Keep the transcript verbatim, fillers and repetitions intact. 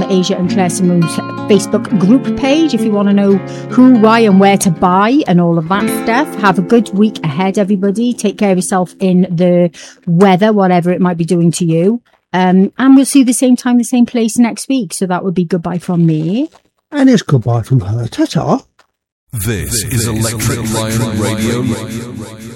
Asia and Claire Simoon's Facebook group page if you want to know who, why and where to buy and all of that stuff. Have a good week ahead, everybody. Take care of yourself in the weather, whatever it might be doing to you. Um, and we'll see you the same time, the same place next week. So that would be goodbye from me. And it's goodbye from her. Ta-ta. This is Electric Lion Radio.